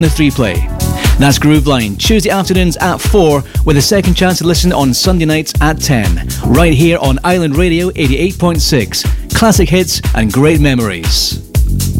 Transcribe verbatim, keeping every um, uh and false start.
the three play. That's Grooveline, Tuesday afternoons at four, with a second chance to listen on Sunday nights at ten. Right here on Island Radio eighty-eight point six. Classic hits and great memories.